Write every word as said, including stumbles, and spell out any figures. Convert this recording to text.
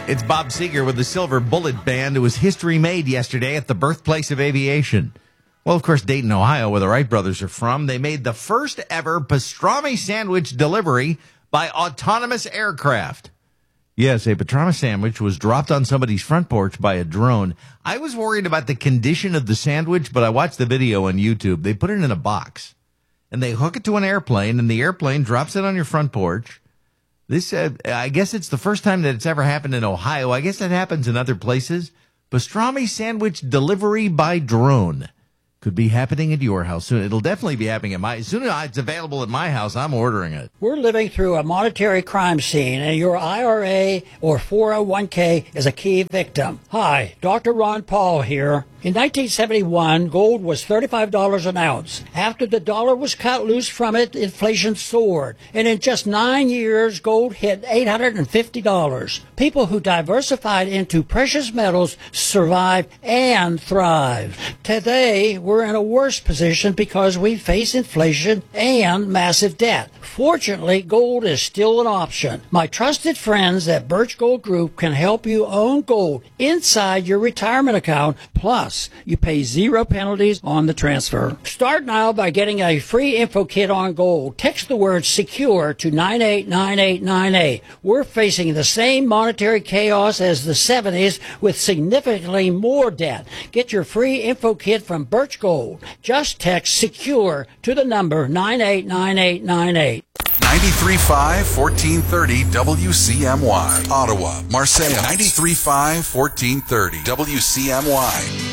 It's Bob Seeger with the Silver Bullet Band. It was history made yesterday at the birthplace of aviation. Well, of course, Dayton, Ohio, where the Wright brothers are from, they made the first ever pastrami sandwich delivery by autonomous aircraft. Yes, a pastrami sandwich was dropped on somebody's front porch by a drone. I was worried about the condition of the sandwich, but I watched the video on YouTube. They put it in a box, and they hook it to an airplane, and the airplane drops it on your front porch. This, uh, I guess it's the first time that it's ever happened in Ohio. I guess that happens in other places. Pastrami sandwich delivery by drone could be happening at your house soon. It'll definitely be happening at my, as soon as it's available at my house, I'm ordering it. We're living through a monetary crime scene, and your I R A or four oh one k is a key victim. Hi, Doctor Ron Paul here. In nineteen seventy-one, gold was thirty-five dollars an ounce. After the dollar was cut loose from it, inflation soared. And in just nine years, gold hit eight hundred fifty dollars. People who diversified into precious metals survived and thrived. Today, we're in a worse position because we face inflation and massive debt. Fortunately, gold is still an option. My trusted friends at Birch Gold Group can help you own gold inside your retirement account. Plus, you pay zero penalties on the transfer. Start now by getting a free info kit on gold. Text the word SECURE to nine eight nine eight nine eight. We're facing the same monetary chaos as the seventies with significantly more debt. Get your free info kit from Birch Gold. Just text SECURE to the number nine eight nine eight nine eight. ninety-three point five, fourteen thirty W C M Y. Ottawa, Marseille. ninety-three point five, fourteen thirty W C M Y.